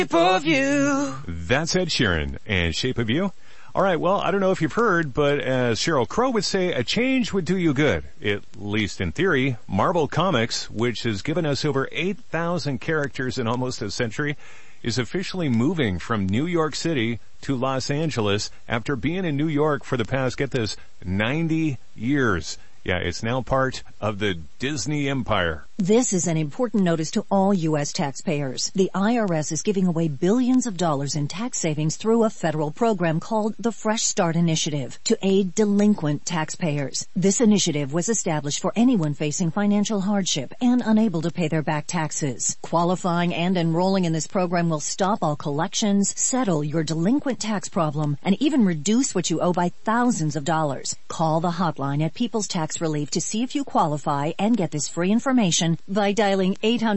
Shape of You. That's Ed Sheeran and Shape of You. All right, well, I don't know if you've heard, but as Sheryl Crow would say, a change would do you good. At least in theory. Marvel Comics, which has given us over 8,000 characters in almost a century, is officially moving from New York City to Los Angeles after being in New York for the past, get this, 90 years. Yeah, it's now part of the Disney empire. This is an important notice to all U.S. taxpayers. The IRS is giving away billions of dollars in tax savings through a federal program called the Fresh Start Initiative to aid delinquent taxpayers. This initiative was established for anyone facing financial hardship and unable to pay their back taxes. Qualifying and enrolling in this program will stop all collections, settle your delinquent tax problem, and even reduce what you owe by thousands of dollars. Call the hotline at People's Tax Relief to see if you qualify and get this free information by dialing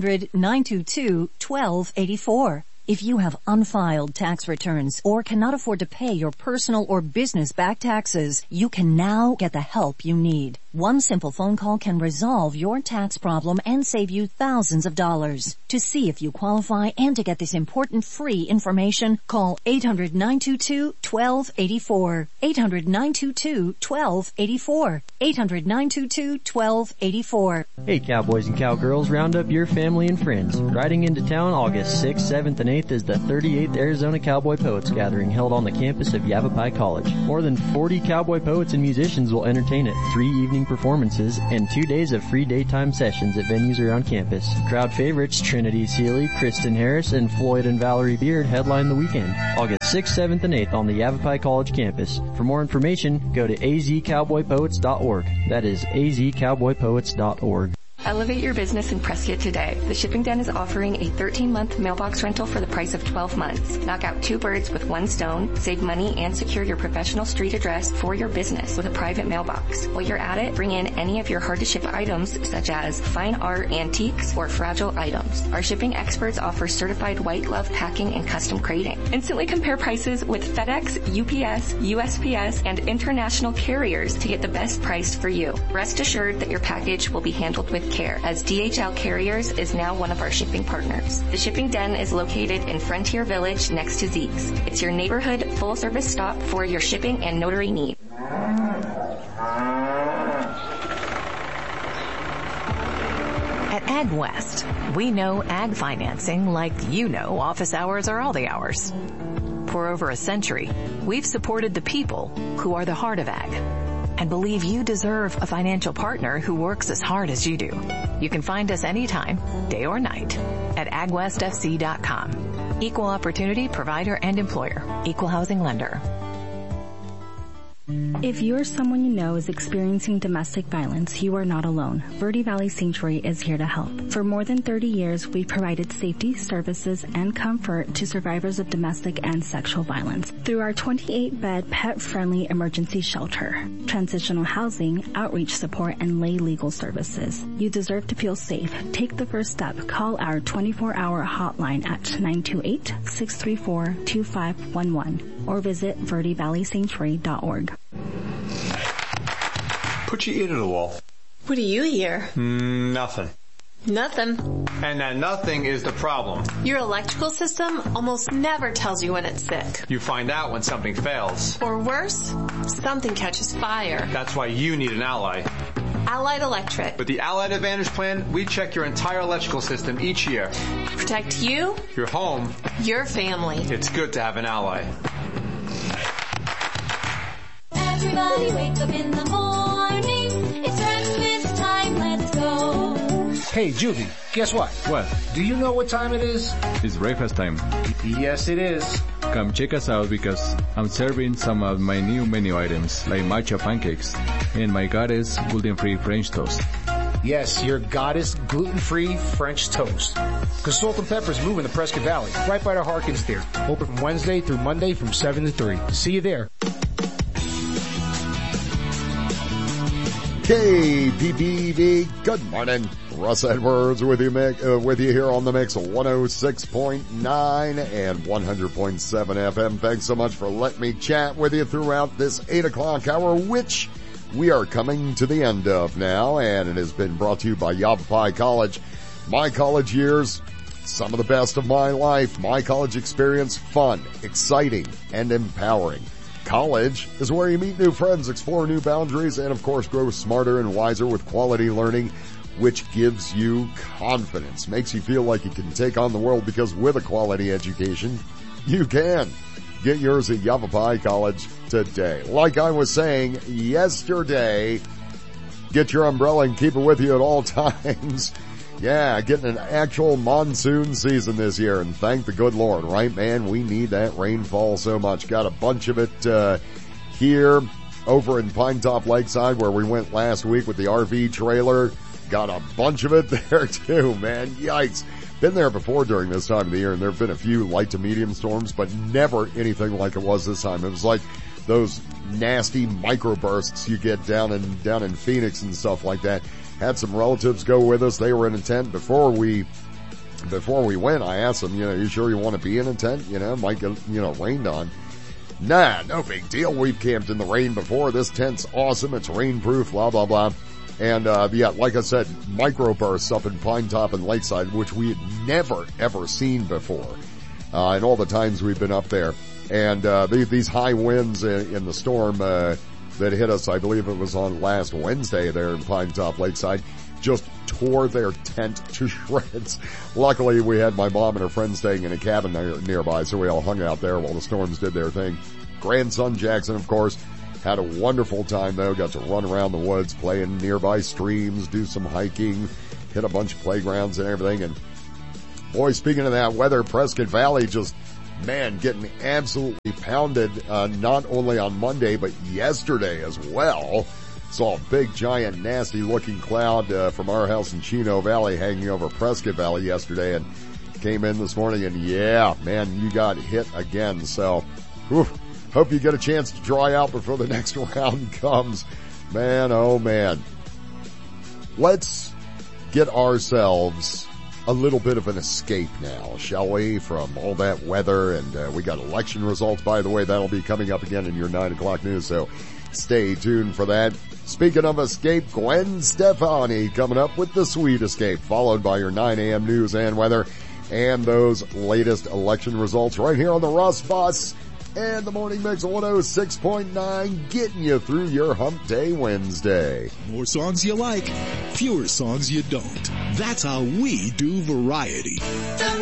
800-922-1284. If you have unfiled tax returns or cannot afford to pay your personal or business back taxes, you can now get the help you need. One simple phone call can resolve your tax problem and save you thousands of dollars. To see if you qualify and to get this important free information, call 800-922-1284. 800-922-1284. 800-922-1284. Hey cowboys and cowgirls, round up your family and friends. Riding into town August 6th, 7th, and 8th is the 38th Arizona Cowboy Poets Gathering held on the campus of Yavapai College. More than 40 cowboy poets and musicians will entertain at 3 evening performances and 2 days of free daytime sessions at venues around campus. Crowd favorites Trinity Seeley, Kristen Harris, and Floyd and Valerie Beard headline the weekend, August 6th, 7th, and 8th on the Yavapai College campus. For more information, go to azcowboypoets.org. That is azcowboypoets.org. Elevate your business in Prescott today. The Shipping Den is offering a 13-month mailbox rental for the price of 12 months. Knock out 2 birds with 1 stone, save money, and secure your professional street address for your business with a private mailbox. While you're at it, bring in any of your hard-to-ship items, such as fine art, antiques, or fragile items. Our shipping experts offer certified white glove packing and custom crating. Instantly compare prices with FedEx, UPS, USPS, and international carriers to get the best price for you. Rest assured that your package will be handled with care, as DHL Carriers is now one of our shipping partners. The Shipping Den is located in Frontier Village next to Zeke's. It's your neighborhood full-service stop for your shipping and notary needs. At AgWest, we know ag financing like you know office hours are all the hours. For over a century, we've supported the people who are the heart of ag, and believe you deserve a financial partner who works as hard as you do. You can find us anytime, day or night, at agwestfc.com. Equal opportunity provider and employer. Equal housing lender. If you're someone you know is experiencing domestic violence, you are not alone. Verde Valley Sanctuary is here to help. For more than 30 years, we've provided safety, services, and comfort to survivors of domestic and sexual violence through our 28-bed pet-friendly emergency shelter, transitional housing, outreach support, and lay legal services. You deserve to feel safe. Take the first step. Call our 24-hour hotline at 928-634-2511 or visit verdevalleysanctuary.org. Put your ear to the wall. What do you hear? Nothing. Nothing. And that nothing is the problem. Your electrical system almost never tells you when it's sick. You find out when something fails. Or worse, something catches fire. That's why you need an Ally. Allied Electric. With the Allied Advantage plan, we check your entire electrical system each year. Protect you, your home, your family. It's good to have an ally. Everybody wake up in the morning. It's breakfast time, let's go. Hey, Juvie, guess what? What? Do you know what time it is? It's breakfast time. Yes, it is. Come check us out because I'm serving some of my new menu items like matcha pancakes and my goddess gluten-free French toast. Yes, your goddess gluten-free French toast. Because Salt and Pepper is moving to Prescott Valley, right by the Harkins Theater. Open from Wednesday through Monday from 7 to 3. See you there. KPPV, good morning. Russ Edwards with you here on the Mix 106.9 and 100.7 FM. Thanks so much for letting me chat with you throughout this 8 o'clock hour, which we are coming to the end of now, and it has been brought to you by Yavapai College. My college years Some of the best of my life, my college experience, fun, exciting, and empowering. College is where you meet new friends, explore new boundaries, and of course grow smarter and wiser with quality learning, which gives you confidence, makes you feel like you can take on the world, because with a quality education, you can. Get yours at Yavapai College today. Like I was saying yesterday, get your umbrella and keep it with you at all times. Yeah, getting an actual monsoon season this year, and thank the good Lord, right, man? We need that rainfall so much. Got a bunch of it here over in Pinetop Lakeside where we went last week with the RV trailer. Got a bunch of it there too, man. Yikes. Been there before during this time of the year, and there have been a few light to medium storms, but never anything like it was this time. It was like those nasty microbursts you get down in Phoenix and stuff like that. Had some relatives go with us. They were in a tent before we went. I asked them, you sure you want to be in a tent? Might get, rained on. Nah, no big deal. We've camped in the rain before. This tent's awesome. It's rainproof, blah, blah, blah. And, like I said, microbursts up in Pinetop and Lakeside, which we had never, ever seen before, in all the times we've been up there. And, these high winds in the storm, that hit us, I believe it was on last Wednesday there in Pinetop Lakeside, just tore their tent to shreds. Luckily, we had my mom and her friend staying in a cabin nearby, so we all hung out there while the storms did their thing. Grandson Jackson, of course, had a wonderful time though, got to run around the woods, play in nearby streams, do some hiking, hit a bunch of playgrounds and everything. And boy, speaking of that weather, Prescott Valley just, man, getting absolutely pounded, not only on Monday, but yesterday as well. Saw a big, giant, nasty looking cloud, from our house in Chino Valley hanging over Prescott Valley yesterday, and came in this morning, and yeah, man, you got hit again. So, hope you get a chance to dry out before the next round comes. Man, oh man. Let's get ourselves a little bit of an escape now, shall we, from all that weather. And we got election results, by the way. That'll be coming up again in your 9 o'clock news, so stay tuned for that. Speaking of escape, Gwen Stefani coming up with the Sweet Escape, followed by your 9 a.m. news and weather and those latest election results right here on the Russ Bus and the Morning Mix 106.9, getting you through your Hump Day Wednesday. More songs you like, fewer songs you don't. That's how we do variety.